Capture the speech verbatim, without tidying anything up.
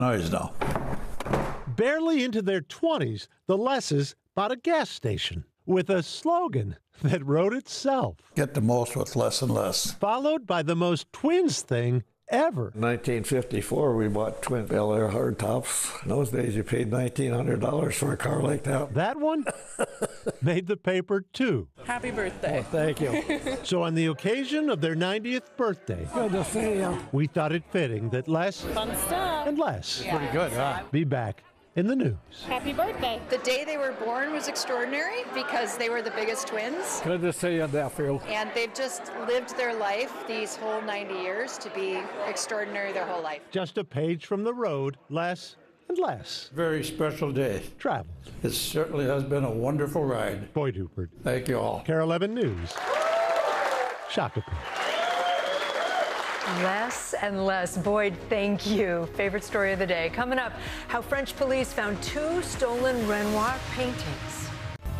Noise now. Barely into their twenties, the Lesses bought a gas station with a slogan that wrote itself. Get the most with less and less. Followed by the most twins thing ever. nineteen fifty-four, we bought twin Bel Air hardtops. In those days, you paid nineteen hundred dollars for a car like that. That one made the paper, too. Happy birthday. Oh, thank you. So on the occasion of their ninetieth birthday, Good to see you. we thought it fitting that Les Fun stuff. and Les Yeah. Pretty good, huh? be back in the news. Happy birthday. The day they were born was extraordinary because they were the biggest twins. Good to see you, nephew. And they've just lived their life these whole ninety years to be extraordinary their whole life. Just a page from the road, Les and Les Very special day. traveled. It certainly has been a wonderful ride. Boyd Hubert, Thank you all. K A R E eleven News, Shakopee. Less and less. Boyd, thank you. Favorite story of the day. Coming up, how French police found two stolen Renoir paintings.